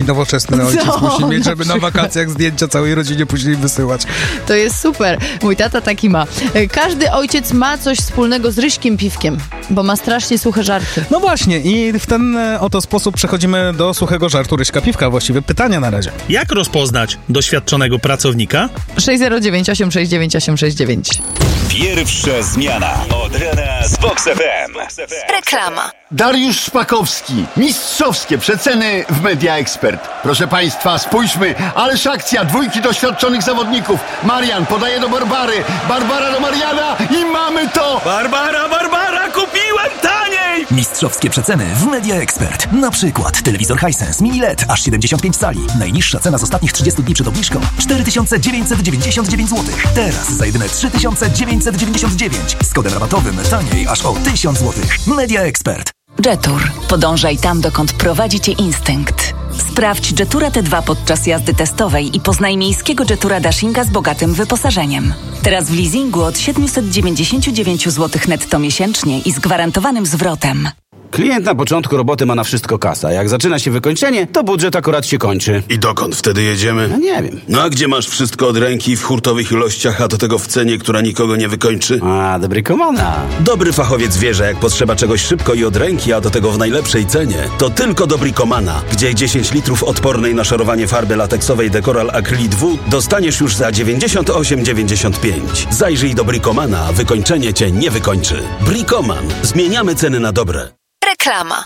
nowoczesny ojciec musi mieć, żeby na wakacjach zdjęcia całej rodzinie później wysyłać. To jest super. Mój tata taki ma. Każdy ojciec ma coś wspólnego z Ryśkiem Piwkiem, bo ma strasznie suche żarty. No właśnie i w ten oto sposób przechodzimy do suchego żartu Ryśka Piwka. Właściwie pytania na razie. Jak rozpoznać doświadczonego pracownika? 609 869 869. Pierwsza zmiana od rana z Vox FM. Reklama. Dariusz Szpakowski. Mistrzowskie przeceny w Media Expert. Proszę Państwa, spójrzmy, ależ akcja, dwójki doświadczonych zawodników. Marian podaje do Barbary, Barbara do Mariana i mamy to! Barbara, kupiłem taniej! Mistrzowskie przeceny w Media Expert. Na przykład telewizor Hisense Mini LED aż 75 cali. Najniższa cena z ostatnich 30 dni przed obniżką 4999 zł. Teraz za jedyne 3999. Z kodem rabatowym taniej aż o 1000 zł. Media Expert. Jetour. Podążaj tam, dokąd prowadzi cię instynkt. Sprawdź Jetura T2 podczas jazdy testowej i poznaj miejskiego Jetura Dashinga z bogatym wyposażeniem. Teraz w leasingu od 799 zł netto miesięcznie i z gwarantowanym zwrotem. Klient na początku roboty ma na wszystko kasa. Jak zaczyna się wykończenie, to budżet akurat się kończy. I dokąd wtedy jedziemy? No nie wiem. No a gdzie masz wszystko od ręki w hurtowych ilościach, a do tego w cenie, która nikogo nie wykończy? A, dobry komanda. Dobry fachowiec wie, że jak potrzeba czegoś szybko i od ręki, a do tego w najlepszej cenie, to tylko Dobricomana, gdzie 10 litrów odpornej na szorowanie farby lateksowej Decoral Acrylic W dostaniesz już za 98,95. Zajrzyj do Bricomana, wykończenie cię nie wykończy. Bricoman. Zmieniamy ceny na dobre. Reklama.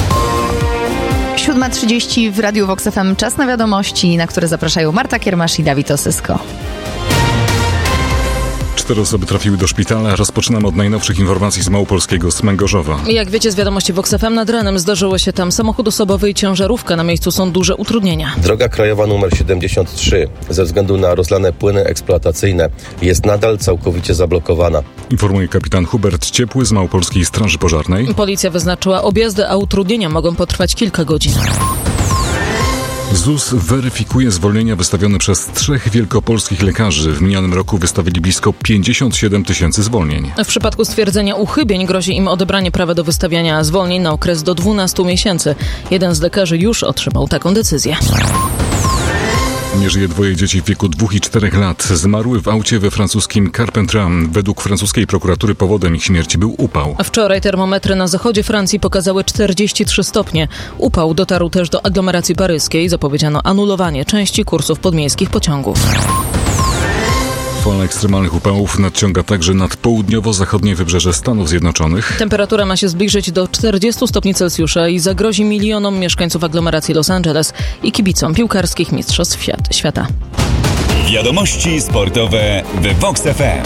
7:30 w Radiu Vox FM. Czas na wiadomości, na które zapraszają Marta Kiermasz i Dawid Osysko. 4 osoby trafiły do szpitala. Rozpoczynam od najnowszych informacji z małopolskiego Smęgorzowa. Jak wiecie z wiadomości Vox FM, nad ranem zdarzyło się tam samochód osobowy i ciężarówka. Na miejscu są duże utrudnienia. Droga krajowa nr 73 ze względu na rozlane płyny eksploatacyjne jest nadal całkowicie zablokowana. Informuje kapitan Hubert Ciepły z Małopolskiej Straży Pożarnej. Policja wyznaczyła objazdy, a utrudnienia mogą potrwać kilka godzin. ZUS weryfikuje zwolnienia wystawione przez 3 wielkopolskich lekarzy. W minionym roku wystawili blisko 57 000 zwolnień. W przypadku stwierdzenia uchybień grozi im odebranie prawa do wystawiania zwolnień na okres do 12 miesięcy. Jeden z lekarzy już otrzymał taką decyzję. Nie żyje 2 dzieci w wieku 2 i 4 lat. Zmarły w aucie we francuskim Carpentras. Według francuskiej prokuratury powodem ich śmierci był upał. Wczoraj termometry na zachodzie Francji pokazały 43 stopnie. Upał dotarł też do aglomeracji paryskiej. Zapowiedziano anulowanie części kursów podmiejskich pociągów. Fala ekstremalnych upałów nadciąga także nad południowo-zachodnie wybrzeże Stanów Zjednoczonych. Temperatura ma się zbliżyć do 40 stopni Celsjusza i zagrozi milionom mieszkańców aglomeracji Los Angeles i kibicom piłkarskich mistrzostw świata. Wiadomości sportowe w Vox FM.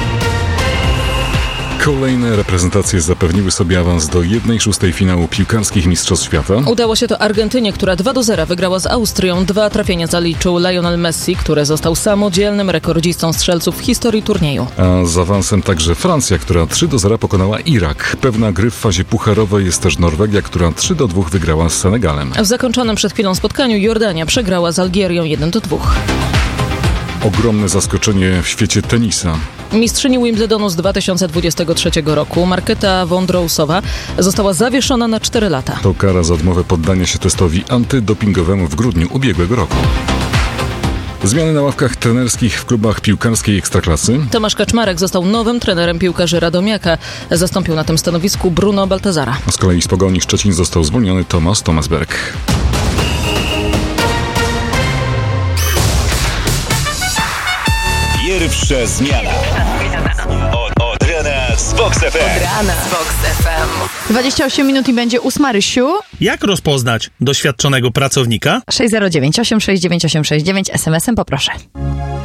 Kolejne reprezentacje zapewniły sobie awans do 1/6 finału piłkarskich mistrzostw świata. Udało się to Argentynie, która 2-0 wygrała z Austrią. 2 trafienia zaliczył Lionel Messi, który został samodzielnym rekordzistą strzelców w historii turnieju. A z awansem także Francja, która 3-0 pokonała Irak. Pewna gry w fazie pucharowej jest też Norwegia, która 3-2 wygrała z Senegalem. W zakończonym przed chwilą spotkaniu Jordania przegrała z Algierią 1-2. Ogromne zaskoczenie w świecie tenisa. Mistrzyni Wimbledonu z 2023 roku, Marketa Wondrousowa, została zawieszona na 4 lata. To kara za odmowę poddania się testowi antydopingowemu w grudniu ubiegłego roku. Zmiany na ławkach trenerskich w klubach piłkarskiej Ekstraklasy. Tomasz Kaczmarek został nowym trenerem piłkarzy Radomiaka. Zastąpił na tym stanowisku Bruno Baltazara. Z kolei z Pogoni Szczecin został zwolniony Tomasz Berg. Pierwsza zmiana od rana z Vox FM. Od rana z Vox FM. 28 minut i będzie 8, Rysiu. Jak rozpoznać doświadczonego pracownika? 609 869 869 SMS-em poproszę.